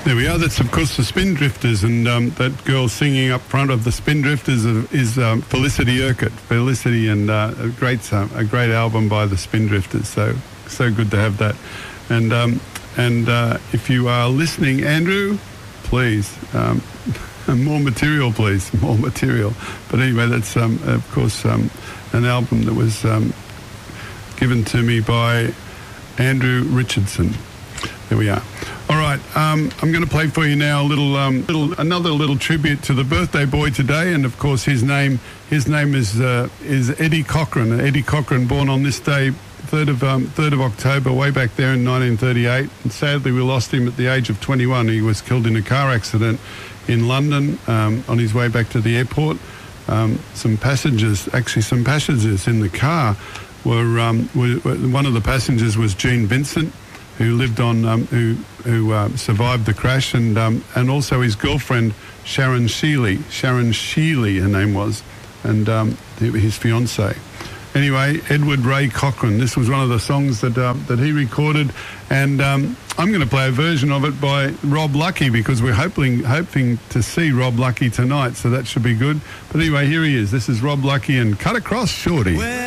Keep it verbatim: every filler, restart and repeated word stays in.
There we are. That's, of course, the Spindrifters, and um, that girl singing up front of the Spindrifters is, is um, Felicity Urquhart. Felicity, and uh, a great uh, a great album by the Spindrifters. So so good to have that. And um, and uh, if you are listening, Andrew, please um, more material, please more material. But anyway, that's um, of course um, an album that was um, given to me by Andrew Richardson. There we are. All right, um, I'm going to play for you now a little, um, little, another little tribute to the birthday boy today, and of course his name, his name is uh, is Eddie Cochran. Eddie Cochran, born on this day, third of um, third of October, way back there in nineteen thirty-eight, and sadly we lost him at the age of twenty-one. He was killed in a car accident in London um, on his way back to the airport. Um, some passengers, actually some passengers in the car, were, um, were, were one of the passengers was Gene Vincent, who lived on, um, who who uh, survived the crash, and um, and also his girlfriend Sharon Sheely, Sharon Sheely, her name was, and um, his fiancée. Anyway, Edward Ray Cochran. This was one of the songs that uh, that he recorded, and um, I'm going to play a version of it by Rob Lucky, because we're hoping hoping to see Rob Lucky tonight, so that should be good. But anyway, here he is. This is Rob Lucky and Cut Across Shorty. Well,